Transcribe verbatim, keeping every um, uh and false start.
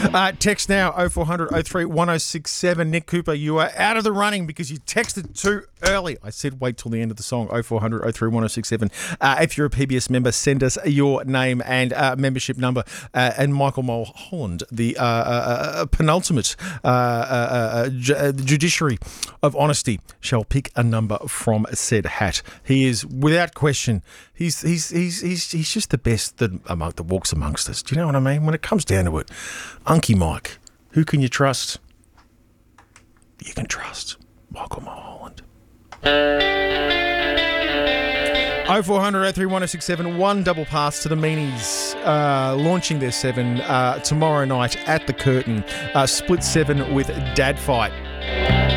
Uh, text now oh four hundred oh three one oh six seven. Nick Cooper, you are out of the running because you texted too early. I said wait till the end of the song. oh four hundred oh three one oh six seven. Uh, if you're a P B S member, send us your name and uh, membership number. Uh, and Michael Mulholland, the uh, uh, penultimate uh, uh, uh, ju- judiciary of honesty, shall pick a number from said hat. He is, without question, he's he's he's he's he's just the best that among that walks amongst us. Do you know what I mean? When it comes down to it, Unky Mike, who can you trust? You can trust Michael Mulholland. oh four hundred oh three one oh six seven. One double pass to the Meanies, uh, launching their seven uh, tomorrow night at the Curtain. Uh, split seven with Dad Fight.